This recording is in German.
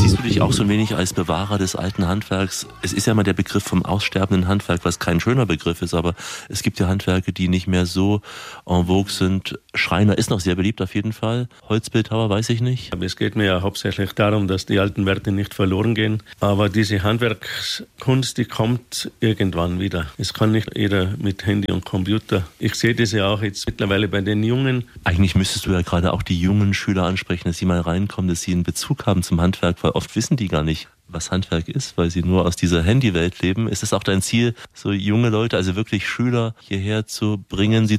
Siehst du dich auch so ein wenig als Bewahrer des alten Handwerks? Es ist ja mal der Begriff vom aussterbenden Handwerk, was kein schöner Begriff ist, aber es gibt ja Handwerke, die nicht mehr so en vogue sind. Schreiner ist noch sehr beliebt auf jeden Fall. Holzbildhauer weiß ich nicht. Aber es geht mir ja hauptsächlich darum, dass die alten Werte nicht verloren gehen. Aber diese Handwerkskunst, die kommt irgendwann wieder. Es kann nicht jeder mit Handy und Computer. Ich sehe das ja auch jetzt mittlerweile bei den Jungen. Eigentlich müsstest du ja gerade auch die jungen Schüler ansprechen, dass sie mal reinkommen, dass sie einen Bezug haben zum Handwerk, weil oft wissen die gar nicht, was Handwerk ist, weil sie nur aus dieser Handywelt leben. Ist es auch dein Ziel, so junge Leute, also wirklich Schüler hierher zu bringen, sie